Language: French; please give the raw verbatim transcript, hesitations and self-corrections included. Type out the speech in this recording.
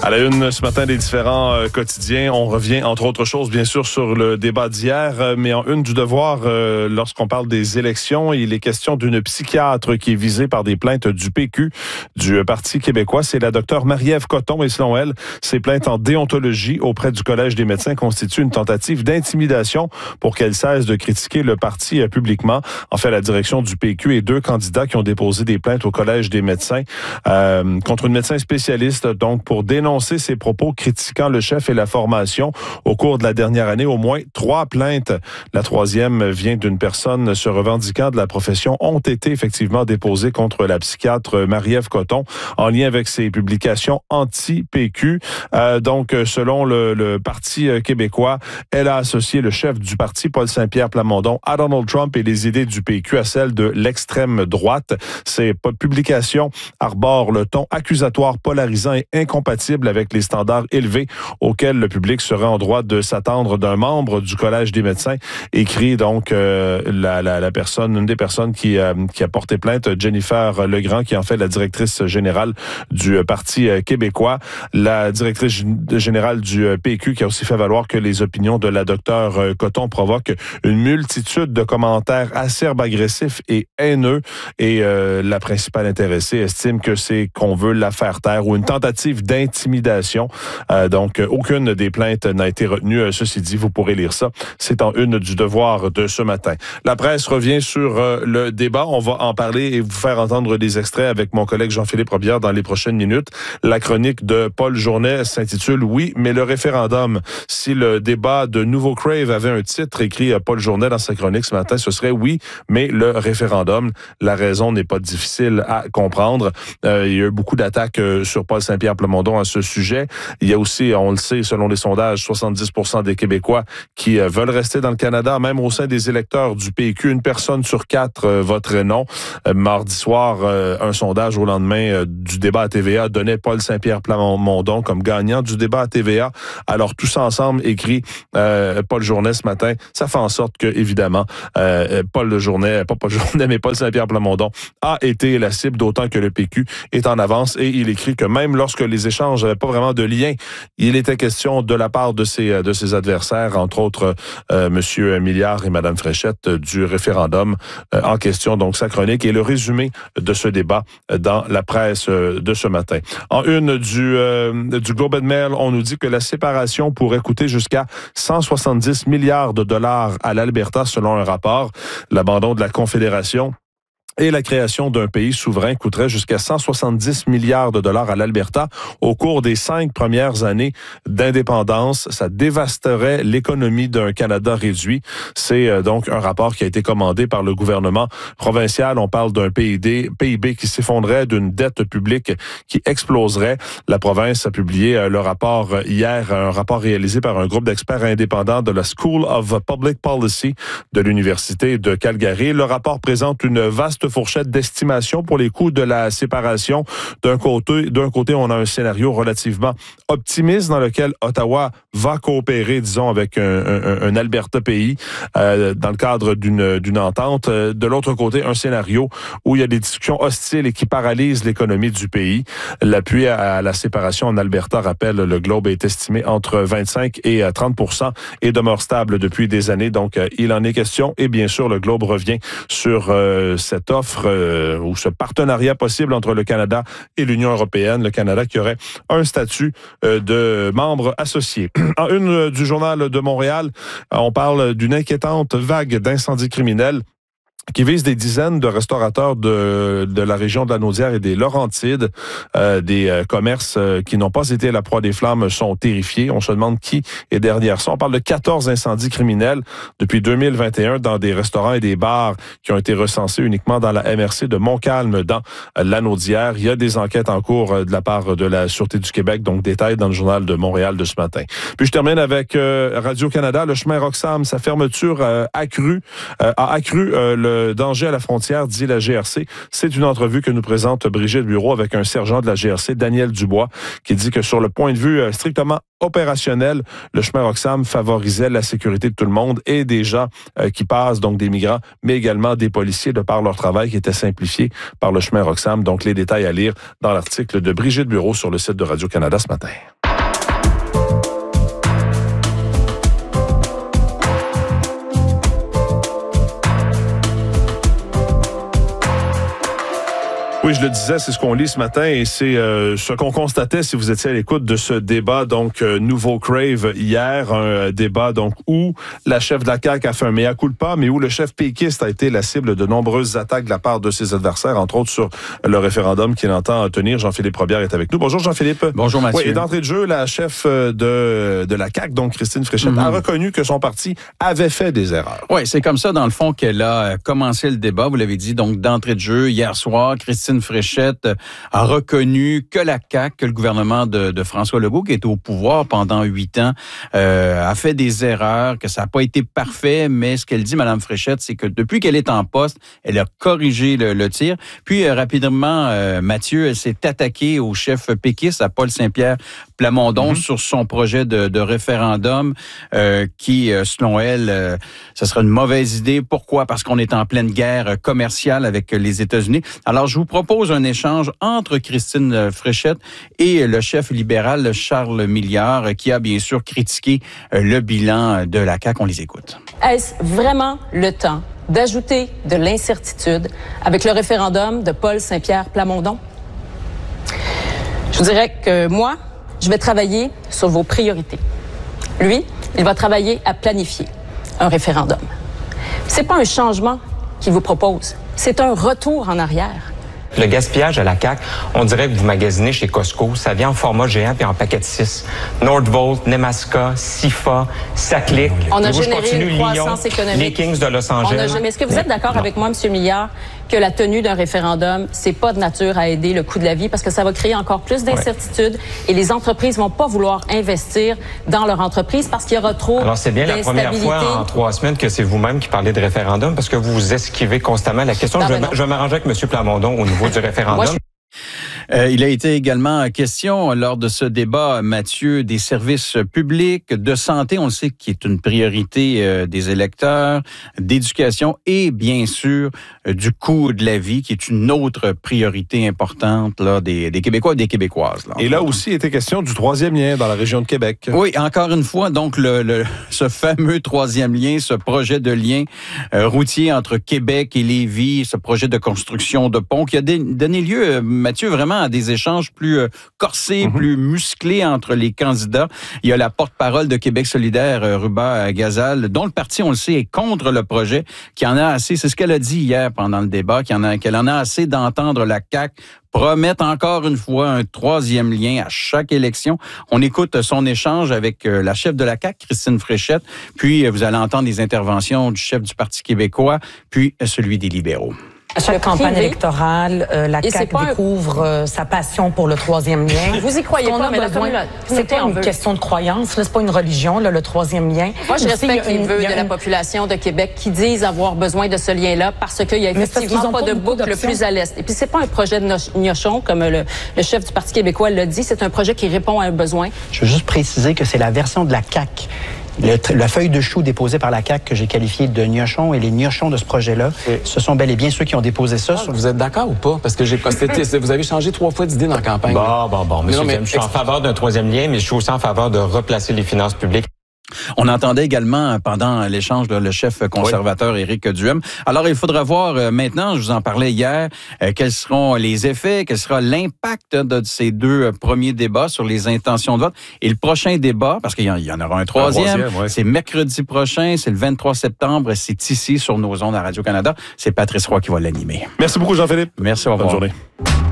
À la une ce matin des différents euh, quotidiens, on revient entre autres choses bien sûr sur le débat d'hier, euh, mais en une du Devoir, euh, lorsqu'on parle des élections, il est question d'une psychiatre qui est visée par des plaintes du P Q, du Parti québécois. C'est la docteure Marie-Ève Coton et selon elle, ces plaintes en déontologie auprès du Collège des médecins constituent une tentative d'intimidation pour qu'elle cesse de critiquer le parti euh, publiquement. En fait, la direction du P Q et deux candidats qui ont déposé des plaintes au Collège des médecins euh, contre une médecin spécialiste, donc pour dénoncer ses propos critiquant le chef et la formation. Au cours de la dernière année, au moins trois plaintes. La troisième vient d'une personne se revendiquant de la profession, ont été effectivement déposées contre la psychiatre Marie-Ève Coton en lien avec ses publications anti-P Q. Euh, donc, selon le, le Parti québécois, elle a associé le chef du parti, Paul Saint-Pierre Plamondon, à Donald Trump et les idées du P Q à celles de l'extrême droite. Ces publications arborent le ton accusatoire, polarisant et incompatible avec les standards élevés auxquels le public serait en droit de s'attendre d'un membre du Collège des médecins, écrit donc euh, la, la, la personne, une des personnes qui, euh, qui a porté plainte, Jennifer Legrand, qui est en fait la directrice générale du Parti québécois, la directrice générale du P Q, qui a aussi fait valoir que les opinions de la docteure Coton provoquent une multitude de commentaires acerbes, agressifs et haineux, et euh, la principale intéressée estime que c'est qu'on veut la faire taire ou une tentative d'intimidation. Euh, donc, aucune des plaintes n'a été retenue. Ceci dit, vous pourrez lire ça. C'est en une du Devoir de ce matin. La presse revient sur euh, le débat. On va en parler et vous faire entendre des extraits avec mon collègue Jean-Philippe Robillard dans les prochaines minutes. La chronique de Paul Journet s'intitule « Oui, mais le référendum ». Si le débat de Nouveau Crave avait un titre, écrit Paul Journet dans sa chronique ce matin, ce serait « Oui, mais le référendum ». La raison n'est pas difficile à comprendre. Euh, il y a eu beaucoup d'attaques euh, sur Paul Saint-Pierre Plamondon à ce sujet. Il y a aussi, on le sait, selon les sondages, soixante-dix pour cent des Québécois qui euh, veulent rester dans le Canada. Même au sein des électeurs du P Q, une personne sur quatre euh, voterait non. Euh, mardi soir, euh, un sondage au lendemain euh, du débat à T V A donnait Paul Saint-Pierre Plamondon comme gagnant du débat à T V A. Alors, tous ensemble, écrit euh, Paul Journet ce matin, ça fait en sorte que, évidemment, euh, Paul Journet, pas Paul Journet, mais Paul Saint-Pierre Plamondon a été la cible, d'autant que le P Q est en avance, et il écrit que même lorsque les échanges n'avaient pas vraiment de lien, il était question de la part de ses, de ses adversaires, entre autres euh, M. Milliard et Mme Fréchette, du référendum euh, en question. Donc, sa chronique et le résumé de ce débat dans la presse euh, de ce matin. En une du, euh, du Globe and Mail, on nous dit que la séparation pourrait coûter jusqu'à cent soixante-dix milliards de dollars à l'Alberta, selon un rapport. L'abandon de la Confédération et la création d'un pays souverain coûterait jusqu'à cent soixante-dix milliards de dollars à l'Alberta au cours des cinq premières années d'indépendance. Ça dévasterait l'économie d'un Canada réduit. C'est euh, donc un rapport qui a été commandé par le gouvernement provincial. On parle d'un P I B, P I B qui s'effondrerait, d'une dette publique qui exploserait. La province a publié euh, le rapport euh, hier, un rapport réalisé par un groupe d'experts indépendants de la School of Public Policy de l'Université de Calgary. Le rapport présente une vaste fourchette d'estimation pour les coûts de la séparation. D'un côté, d'un côté, on a un scénario relativement optimiste dans lequel Ottawa va coopérer, disons, avec un, un, un Alberta pays euh, dans le cadre d'une, d'une entente. De l'autre côté, un scénario où il y a des discussions hostiles et qui paralysent l'économie du pays. L'appui à la séparation en Alberta, rappelle le Globe, est estimé entre vingt-cinq et trente pour cent et demeure stable depuis des années. Donc, il en est question. Et bien sûr, le Globe revient sur euh, cette offre euh, ou ce partenariat possible entre le Canada et l'Union européenne. Le Canada qui aurait un statut euh, de membre associé. En une euh, du Journal de Montréal, on parle d'une inquiétante vague d'incendies criminels qui vise des dizaines de restaurateurs de, de la région de la Naudière et des Laurentides. Euh, des euh, commerces euh, qui n'ont pas été à la proie des flammes sont terrifiés. On se demande qui est derrière ça. On parle de quatorze incendies criminels depuis deux mille vingt et un dans des restaurants et des bars qui ont été recensés uniquement dans la M R C de Montcalm dans euh, la Naudière. Il y a des enquêtes en cours euh, de la part de la Sûreté du Québec, donc détails dans le Journal de Montréal de ce matin. Puis je termine avec euh, Radio-Canada. Le chemin Roxham, sa fermeture euh, accrue, euh, a accru euh, le le danger à la frontière, dit la G R C. C'est une entrevue que nous présente Brigitte Bureau avec un sergent de la G R C, Daniel Dubois, qui dit que sur le point de vue euh, strictement opérationnel, le chemin Roxham favorisait la sécurité de tout le monde et des gens euh, qui passent, donc des migrants, mais également des policiers de par leur travail qui était simplifié par le chemin Roxham. Donc les détails à lire dans l'article de Brigitte Bureau sur le site de Radio-Canada ce matin. Oui, je le disais, c'est ce qu'on lit ce matin et c'est euh, ce qu'on constatait si vous étiez à l'écoute de ce débat, donc euh, Nouveau Crave hier, un euh, débat donc où la chef de la C A Q a fait un mea culpa, mais où le chef péquiste a été la cible de nombreuses attaques de la part de ses adversaires, entre autres sur le référendum qu'il entend tenir. Jean-Philippe Robillard est avec nous. Bonjour Jean-Philippe. Bonjour Mathieu. Oui, et d'entrée de jeu, la chef de, de la C A Q, donc Christine Fréchette, mm-hmm. a reconnu que son parti avait fait des erreurs. Oui, c'est comme ça dans le fond qu'elle a commencé le débat, vous l'avez dit, donc d'entrée de jeu, hier soir, Christine Fréchette a reconnu que la C A Q, que le gouvernement de, de François Legault, qui était au pouvoir pendant huit ans, euh, a fait des erreurs, que ça n'a pas été parfait, mais ce qu'elle dit, Mme Fréchette, c'est que depuis qu'elle est en poste, elle a corrigé le, le tir. Puis, euh, rapidement, euh, Mathieu, elle s'est attaquée au chef péquiste, à Paul Saint-Pierre Plamondon, mm-hmm. sur son projet de, de référendum euh, qui, euh, selon elle, euh, ce serait une mauvaise idée. Pourquoi? Parce qu'on est en pleine guerre commerciale avec les États-Unis. Alors, je vous propose un échange entre Christine Fréchette et le chef libéral Charles Milliard, qui a bien sûr critiqué le bilan de la C A Q. On les écoute. Est-ce vraiment le temps d'ajouter de l'incertitude avec le référendum de Paul Saint-Pierre Plamondon? Je vous dirais que moi, je vais travailler sur vos priorités. Lui, il va travailler à planifier un référendum. C'est pas un changement qu'il vous propose, c'est un retour en arrière. Le gaspillage à la C A Q, on dirait que vous magasinez chez Costco. Ça vient en format géant puis en paquet de six. Nordvolt, Nemaska, Sifa, Saclic. On a généré une croissance économique. Les Kings de Los Angeles. A, mais est-ce que vous êtes d'accord avec moi, M. Milliard, que la tenue d'un référendum, c'est pas de nature à aider le coût de la vie parce que ça va créer encore plus d'incertitudes ouais. et les entreprises vont pas vouloir investir dans leur entreprise parce qu'il y aura trop Alors, c'est bien la première fois en trois semaines que c'est vous-même qui parlez de référendum parce que vous vous esquivez constamment la question. Non, je, vais, je vais m'arranger avec M. Plamondon au niveau du référendum. Moi, je... Euh, il a été également question lors de ce débat, Mathieu, des services publics, de santé, on le sait, qui est une priorité euh, des électeurs, d'éducation et bien sûr euh, du coût de la vie, qui est une autre priorité importante là, des, des Québécois et des Québécoises. Là, et là aussi, il était question du troisième lien dans la région de Québec. Oui, encore une fois, donc le, le, ce fameux troisième lien, ce projet de lien euh, routier entre Québec et Lévis, ce projet de construction de pont qui a donné lieu, euh, Mathieu, vraiment à des échanges plus euh, corsés, mm-hmm. plus musclés entre les candidats. Il y a la porte-parole de Québec solidaire, euh, Ruba Gazal, dont le parti, on le sait, est contre le projet, qui en a assez, c'est ce qu'elle a dit hier pendant le débat, qu'elle en a, qu'elle en a assez d'entendre la C A Q promettre encore une fois un troisième lien à chaque élection. On écoute son échange avec euh, la chef de la C A Q, Christine Fréchette, puis euh, vous allez entendre les interventions du chef du Parti québécois, puis euh, celui des libéraux. À chaque campagne électorale, euh, la C A Q découvre un... euh, sa passion pour le troisième lien. Vous y croyez pas, mais besoin... la C'est pas une veut. question de croyance, là, c'est pas une religion, là, le troisième lien. Moi, je respecte les vœux de une... la population de Québec qui disent avoir besoin de ce lien-là parce qu'il y a effectivement pas, pas de boucle plus à l'est. Et puis, c'est pas un projet de gnochon, comme le, le chef du Parti québécois l'a dit, c'est un projet qui répond à un besoin. Je veux juste préciser que c'est la version de la C A Q. Le, la feuille de chou déposée par la C A Q que j'ai qualifiée de gnochon et les gnochons de ce projet-là, et... ce sont bel et bien ceux qui ont déposé ça. Ah, sur... Vous êtes d'accord ou pas? Parce que j'ai posté, vous avez changé trois fois d'idée dans la campagne. Bon, bon, bon, monsieur, mais, je suis en faveur d'un troisième lien, mais je suis aussi en faveur de replacer les finances publiques. On entendait également pendant l'échange là, le chef conservateur oui. Éric Duhem. Alors, il faudra voir euh, maintenant, je vous en parlais hier, euh, quels seront les effets, quel sera l'impact de ces deux euh, premiers débats sur les intentions de vote. Et le prochain débat, parce qu'il y en, il y en aura un troisième, un troisième ouais. c'est mercredi prochain, c'est le vingt-trois septembre, c'est ici sur nos ondes à Radio-Canada. C'est Patrice Roy qui va l'animer. Merci beaucoup, Jean-Philippe. Merci, au revoir. Bonne journée.